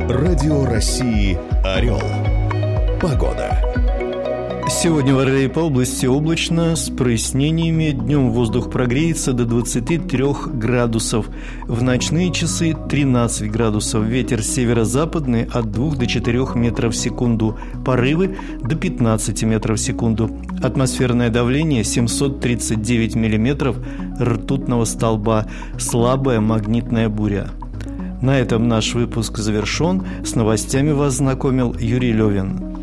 Радио России «Орел». Погода. Сегодня в Орле и по области облачно, с прояснениями. Днем воздух прогреется до 23 градусов. В ночные часы 13 градусов. Ветер северо-западный от 2 до 4 метров в секунду. Порывы до 15 метров в секунду. Атмосферное давление 739 миллиметров ртутного столба. Слабая магнитная буря. На этом наш выпуск завершен. С новостями вас знакомил Юрий Левин.